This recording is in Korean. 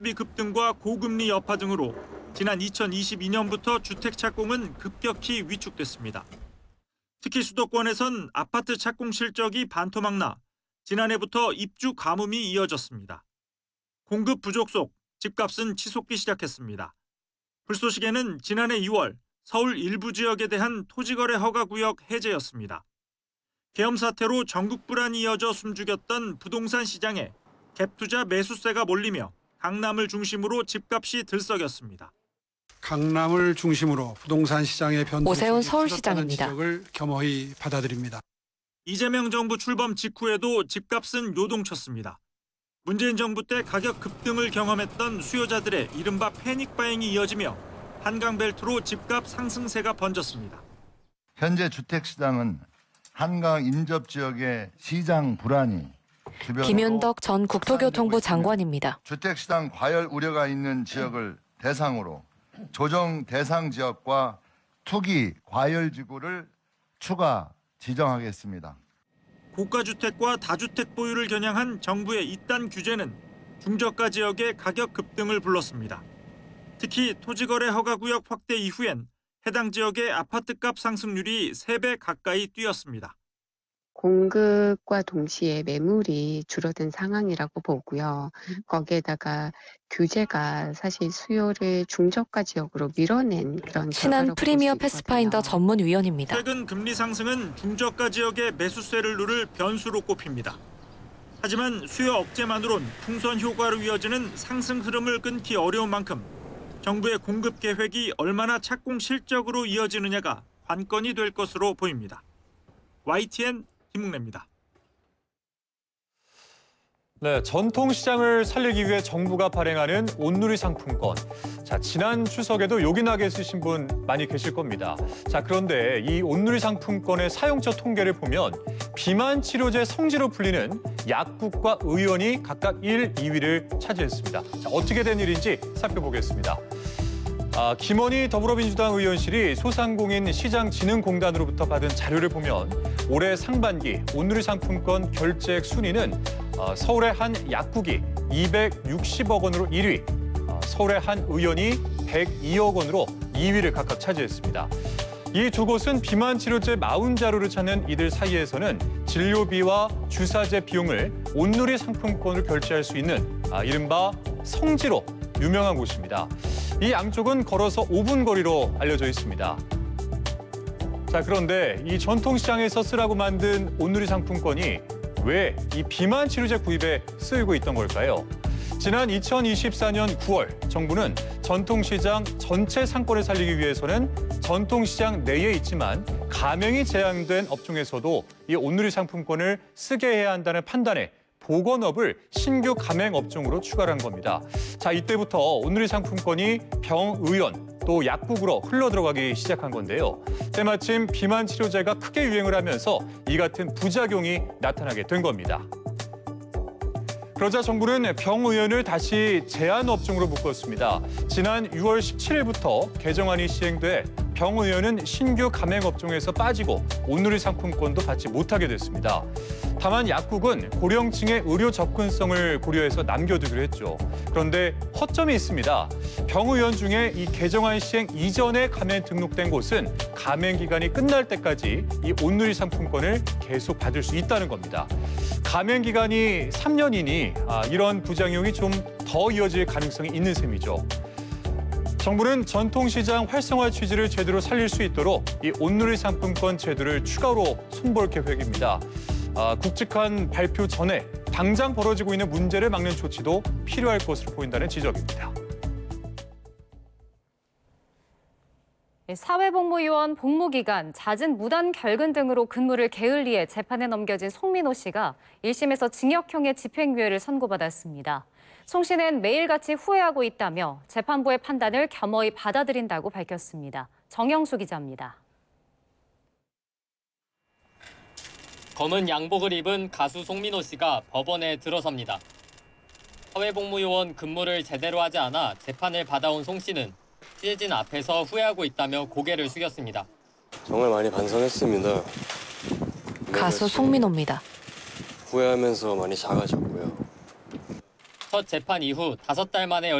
비 급등과 고금리 여파 등으로 지난 2022년부터 주택 착공은 급격히 위축됐습니다. 특히 수도권에선 아파트 착공 실적이 반토막 나 지난해부터 입주 가뭄이 이어졌습니다. 공급 부족 속 집값은 치솟기 시작했습니다. 불쏘시개는 지난해 2월 서울 일부 지역에 대한 토지거래 허가구역 해제였습니다. 계엄 사태로 전국 불안이 이어져 숨죽였던 부동산 시장에 갭투자 매수세가 몰리며 강남을 중심으로 집값이 들썩였습니다. 강남을 중심으로 부동산 시장의 변동성이 오세훈 커졌다는 서울시장입니다. 지적을 겸허히 받아들입니다. 이재명 정부 출범 직후에도 집값은 요동쳤습니다. 문재인 정부 때 가격 급등을 경험했던 수요자들의 이른바 패닉 바잉이 이어지며 한강벨트로 집값 상승세가 번졌습니다. 현재 주택시장은 한강 인접 지역의 시장 불안이 김윤덕 전 국토교통부 장관입니다. 주택시장 과열 우려가 있는 지역을 대상으로 조정 대상 지역과 투기 과열 지구를 추가 지정하겠습니다. 고가주택과 다주택 보유를 겨냥한 정부의 이딴 규제는 중저가 지역의 가격 급등을 불렀습니다. 특히 토지거래 허가구역 확대 이후엔 해당 지역의 아파트값 상승률이 3배 가까이 뛰었습니다. 공급과 동시에 매물이 줄어든 상황이라고 보고요. 거기에다가 규제가 사실 수요를 중저가 지역으로 밀어낸 그런 신한 결과로 프리미어 볼수 있거든요. 패스파인더 전문위원입니다. 최근 금리 상승은 중저가 지역의 매수세를 누를 변수로 꼽힙니다. 하지만 수요 억제만으론 풍선 효과로 이어지는 상승 흐름을 끊기 어려운 만큼 정부의 공급 계획이 얼마나 착공 실적으로 이어지느냐가 관건이 될 것으로 보입니다. YTN 김웅래입니다. 네, 전통시장을 살리기 위해 정부가 발행하는 온누리 상품권. 자, 지난 추석에도 요긴하게 쓰신 분 많이 계실 겁니다. 자, 그런데 이 온누리 상품권의 사용처 통계를 보면 비만 치료제 성지로 불리는 약국과 의원이 각각 1, 2위를 차지했습니다. 자, 어떻게 된 일인지 살펴보겠습니다. 김원희 더불어민주당 의원실이 소상공인 시장진흥공단으로부터 받은 자료를 보면 올해 상반기 온누리 상품권 결제액 순위는 서울의 한 약국이 260억 원으로 1위, 서울의 한 의원이 102억 원으로 2위를 각각 차지했습니다. 이 두 곳은 비만 치료제 40자루를 찾는 이들 사이에서는 진료비와 주사제 비용을 온누리 상품권을 결제할 수 있는 이른바 성지로 유명한 곳입니다. 이 양쪽은 걸어서 5분 거리로 알려져 있습니다. 자, 그런데 이 전통시장에서 쓰라고 만든 온누리 상품권이 왜 이 비만 치료제 구입에 쓰이고 있던 걸까요? 지난 2024년 9월 정부는 전통시장 전체 상권을 살리기 위해서는 전통시장 내에 있지만 가맹이 제한된 업종에서도 이 온누리 상품권을 쓰게 해야 한다는 판단에 보건업을 신규 가맹 업종으로 추가한 겁니다. 자, 이때부터 온누리 상품권이 병의원 또 약국으로 흘러들어가기 시작한 건데요. 때마침 비만 치료제가 크게 유행을 하면서 이 같은 부작용이 나타나게 된 겁니다. 그러자 정부는 병의원을 다시 제한 업종으로 묶었습니다. 지난 6월 17일부터 개정안이 시행돼 병의원은 신규 가맹 업종에서 빠지고 온누리 상품권도 받지 못하게 됐습니다. 다만 약국은 고령층의 의료 접근성을 고려해서 남겨두기로 했죠. 그런데 허점이 있습니다. 병의원 중에 이 개정안 시행 이전에 가맹 등록된 곳은 가맹 기간이 끝날 때까지 이 온누리 상품권을 계속 받을 수 있다는 겁니다. 가맹 기간이 3년이니 이런 부작용이 좀 더 이어질 가능성이 있는 셈이죠. 정부는 전통시장 활성화 취지를 제대로 살릴 수 있도록 이 온누리 상품권 제도를 추가로 손볼 계획입니다. 굵직한 발표 전에 당장 벌어지고 있는 문제를 막는 조치도 필요할 것으로 보인다는 지적입니다. 사회복무요원 복무기간, 잦은 무단 결근 등으로 근무를 게을리해 재판에 넘겨진 송민호 씨가 1심에서 징역형의 집행유예를 선고받았습니다. 송 씨는 매일같이 후회하고 있다며 재판부의 판단을 겸허히 받아들인다고 밝혔습니다. 정영수 기자입니다. 검은 양복을 입은 가수 송민호 씨가 법원에 들어섭니다. 사회복무요원 근무를 제대로 하지 않아 재판을 받아온 송 씨는 취재진 앞에서 후회하고 있다며 고개를 숙였습니다. 정말 많이 반성했습니다. 가수 송민호입니다. 후회하면서 많이 작아졌고요. 첫 재판 이후 5달 만에